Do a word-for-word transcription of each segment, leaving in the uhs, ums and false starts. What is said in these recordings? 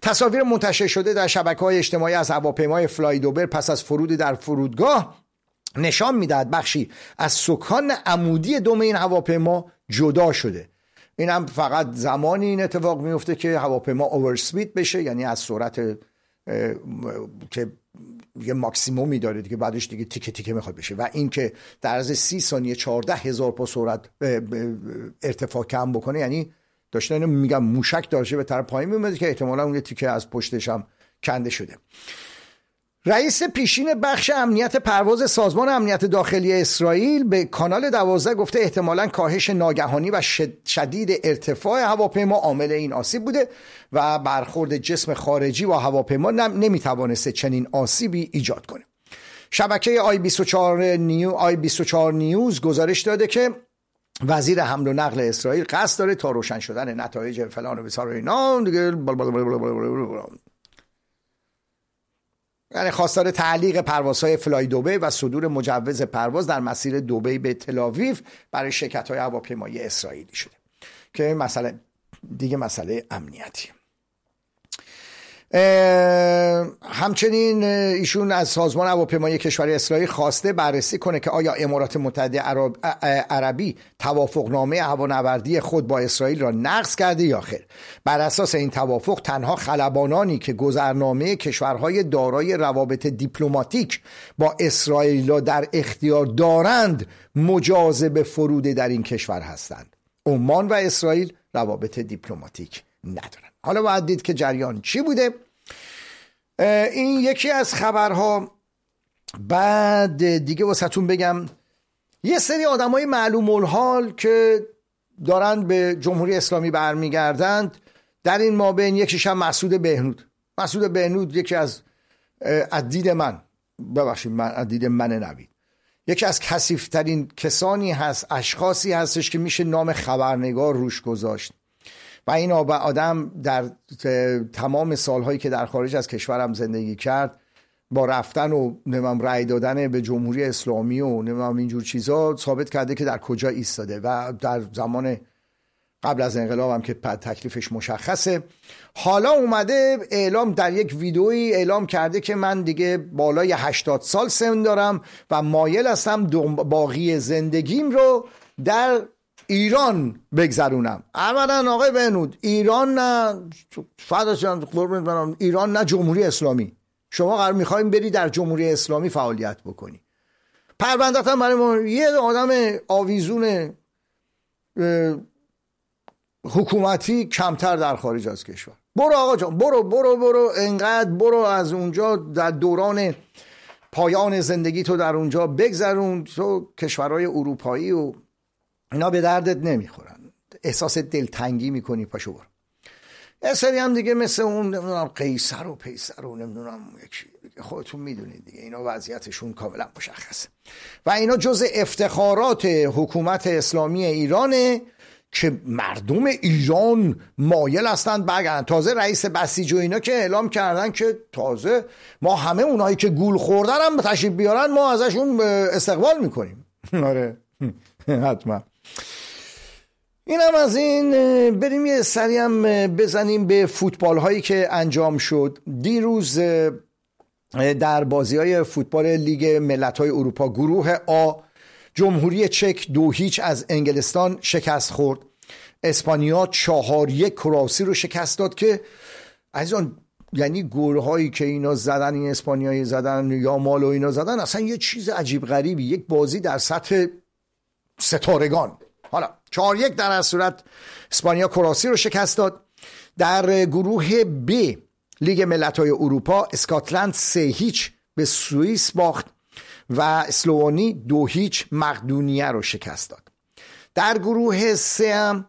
تصاویر منتشر شده در شبکه‌های اجتماعی از هواپیمای فلای دوبر پس از فرود در فرودگاه نشان میدهد بخشی از سکان عمودی دم این هواپیما جدا شده. این هم فقط زمانی این اتفاق میفته که هواپیما اوورسپید بشه، یعنی از سرعت که یه ماکسیمومی داره دیگه، بعدش دیگه تیکه تیکه میخواد بشه، و این که در عرض سی ثانیه چهارده هزار پا سرعت ارتفاع کم بکنه، یعنی داشتن اینو میگم موشک داشته به طرف پایین میومده که احتمالا اون یه تیکه از پشتش هم کنده شده. رئیس پیشین بخش امنیت پرواز سازمان امنیت داخلی اسرائیل به کانال دوازده گفته احتمالاً کاهش ناگهانی و شدید ارتفاع هواپیما عامل این آسیب بوده و برخورد جسم خارجی با هواپیما نمیتوانسته چنین آسیبی ایجاد کنه. شبکه آی بیست و چهار نیو آی بیست و چهار نیوز گزارش داده که وزیر حمل و نقل اسرائیل قصد داره تا روشن شدن نتایج فلان و بسار و اینا دیگه بل بل بل بل بل بل یعنی خواستار تعلیق پروازهای فلای دبی و صدور مجوز پرواز در مسیر دبی به تل‌آویو برای شرکت‌های هواپیمایی اسرائیلی شده که مسئله دیگه مسئله امنیتی. همچنین ایشون از سازمان هواپیمایی کشور اسرائیل خواسته بررسی کنه که آیا امارات متحده عرب عربی توافقنامه هوانوردی خود با اسرائیل را نقض کرده یا خیر. بر اساس این توافق تنها خلبانانی که گذرنامه کشورهای دارای روابط دیپلماتیک با اسرائیل را در اختیار دارند مجاز به فرود در این کشور هستند. عمان و اسرائیل روابط دیپلماتیک ندارند. حالا باید دید که جریان چی بوده. این یکی از خبرها. بعد دیگه واسهتون بگم یه سری آدم های معلوم الحال که دارن به جمهوری اسلامی برمیگردند، در این مابین یکیش هم مسعود بهنود. مسعود بهنود یکی از از دید من ببخشید من از دید من نوید یکی از کثیف‌ترین کسانی هست، اشخاصی هستش که میشه نام خبرنگار روش گذاشت و این آدم در تمام سالهایی که در خارج از کشورم زندگی کرد با رفتن و نمیم رأی دادن به جمهوری اسلامی و نمیم اینجور چیزا ثابت کرده که در کجا ایستاده و در زمان قبل از انقلاب هم که تکلیفش مشخصه. حالا اومده اعلام در یک ویدئویی اعلام کرده که من دیگه بالای هشتاد سال سن دارم و مایل هستم باقی زندگیم رو در ایران بگذرونم. اولا آقای بهنود، ایران نه فداش جان قربونت برم، ایران نه جمهوری اسلامی. شما قرار میخوایم بری در جمهوری اسلامی فعالیت بکنی، پرونده‌تون برای ما یه آدم آویزون حکومتی کمتر در خارج از کشور. برو آقا جان، برو برو برو انقدر برو از اونجا در دوران پایان زندگی تو در اونجا بگذرون. تو کشورهای اروپایی و اینا به دردت نمیخورن، احساس دلتنگی میکنی، پاشو برو. یه سری هم دیگه مثل اون نمیدونم قیصر و پیصر و نمیدونم یکی خودتون میدونید دیگه، اینا وضعیتشون کاملا مشخصه و اینا جز افتخارات حکومت اسلامی ایرانه که مردم ایران مایل هستند برگردن. تازه رئیس بسیج و اینا که اعلام کردن که تازه ما همه اونایی که گول خوردن هم تشریف بیارن ما ازشون استقبال میکنیم. آره حتما. این هم از این. بریم یه سری هم بزنیم به فوتبال هایی که انجام شد دیروز. در بازی های فوتبال لیگ ملت های اروپا گروه آ جمهوری چک دو هیچ از انگلستان شکست خورد. اسپانیا چهار یک کرواسی رو شکست داد که از اون یعنی گل هایی که اینا زدن، این اسپانیایی زدن یا مال و اینا زدن، اصلا یه چیز عجیب غریبی، یک بازی در سطح ستارگان. حالا چهار یک در از صورت اسپانیا کرواسی رو شکست داد. در گروه ب لیگ ملت‌های اروپا اسکاتلند سه هیچ به سوئیس باخت و اسلوونی دو هیچ مقدونیه رو شکست داد. در گروه سه هم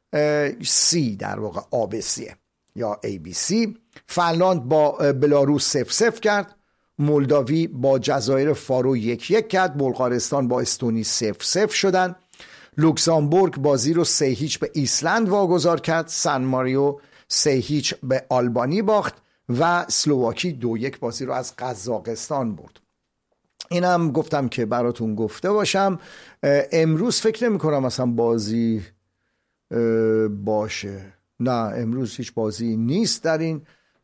سی در واقع آبسیه یا ای بی سی، فنلاند با بلاروس صفر صفر کرد، مولداوی با جزایر فارو یک یک کرد، بلغارستان با استونی صفر صفر شدن، لوکزامبورگ بازی رو سه هیچ به ایسلند واگذار کرد، سن ماریو سه هیچ به آلبانی باخت و اسلواکی دو یک بازی رو از قزاقستان برد. اینم گفتم که براتون گفته باشم. امروز فکر نمی کنم اصلا بازی باشه، نه امروز هیچ بازی نیست در این